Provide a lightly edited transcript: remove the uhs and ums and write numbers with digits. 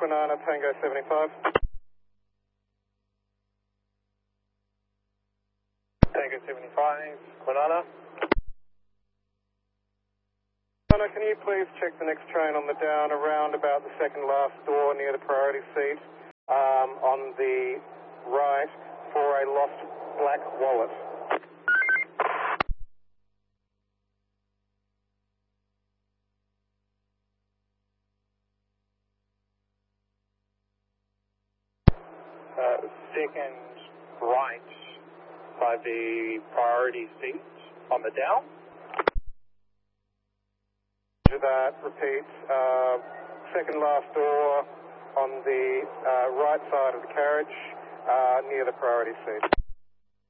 Quinana, Tango 75. Tango 75, Quinana. Quinana, can you please check the next train on the down around about the second last door near the priority seat on the right for a lost black wallet? Second right by the priority seat on the down. That repeats, second last door on the right side of the carriage near the priority seat.